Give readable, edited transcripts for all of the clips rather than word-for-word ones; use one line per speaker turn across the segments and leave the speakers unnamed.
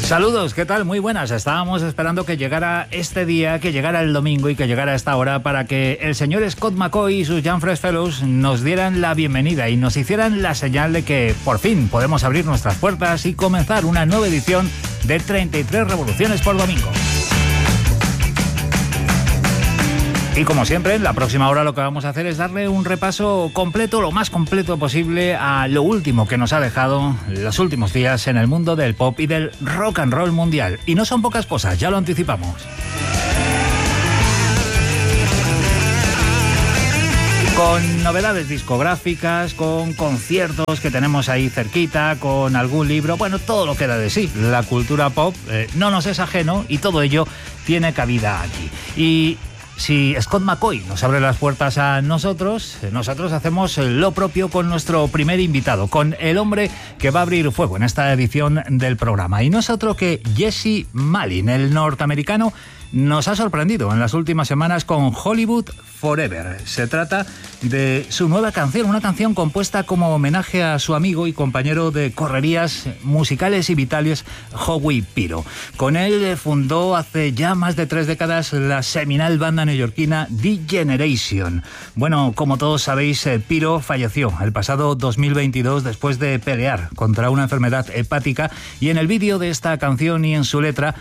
Saludos, ¿qué tal? Muy buenas. Estábamos esperando que llegara este día, que llegara el domingo y que llegara esta hora para que el señor Scott McCaughey y sus Young Fresh Fellows nos dieran la bienvenida y nos hicieran la señal de que por fin podemos abrir nuestras puertas y comenzar una nueva edición de 33 Revoluciones por Domingo. Y como siempre, en la próxima hora lo que vamos a hacer es darle un repaso completo, lo más completo posible, a lo último que nos ha dejado los últimos días en el mundo del pop y del rock and roll mundial. Y no son pocas cosas, ya lo anticipamos. Con novedades discográficas, con conciertos que tenemos ahí cerquita, con algún libro, bueno, todo lo que da de sí. La cultura pop no nos es ajeno y todo ello tiene cabida aquí. Y si Scott McCaughey nos abre las puertas a nosotros hacemos lo propio con nuestro primer invitado, con el hombre que va a abrir fuego en esta edición del programa. Y no es otro que Jesse Malin, el norteamericano. Nos ha sorprendido en las últimas semanas con Hollywood Forever. Se trata de su nueva canción, una canción compuesta como homenaje a su amigo y compañero de correrías musicales y vitales, Howie Piro. Con él fundó hace ya más de 3 décadas la seminal banda neoyorquina The Generation. Bueno, como todos sabéis, Piro falleció el pasado 2022 después de pelear contra una enfermedad hepática, y en el vídeo de esta canción y en su letra,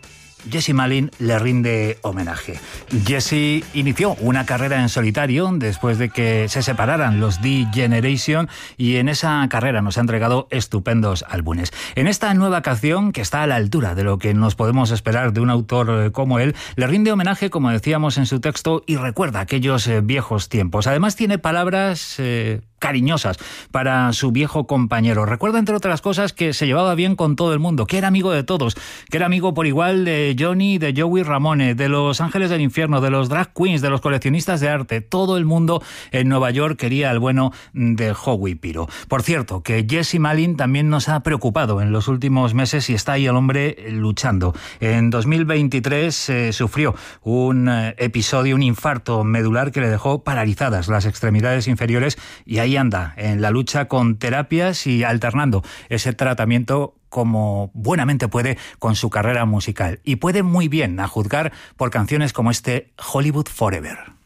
Jesse Malin le rinde homenaje. Jesse inició una carrera en solitario después de que se separaran los The Generation, y en esa carrera nos ha entregado estupendos álbumes. En esta nueva canción, que está a la altura de lo que nos podemos esperar de un autor como él, le rinde homenaje, como decíamos en su texto, y recuerda aquellos viejos tiempos. Además tiene palabras cariñosas para su viejo compañero. Recuerda, entre otras cosas, que se llevaba bien con todo el mundo, que era amigo de todos, que era amigo por igual de Johnny, de Joey Ramone, de los Ángeles del Infierno, de los drag queens, de los coleccionistas de arte. Todo el mundo en Nueva York quería al bueno de Howie Piro. Por cierto, que Jesse Malin también nos ha preocupado en los últimos meses y está ahí el hombre luchando. En 2023 sufrió un episodio, un infarto medular que le dejó paralizadas las extremidades inferiores, y ahí anda en la lucha con terapias y alternando ese tratamiento como buenamente puede con su carrera musical. Y puede muy bien, a juzgar por canciones como este Hollywood Forever.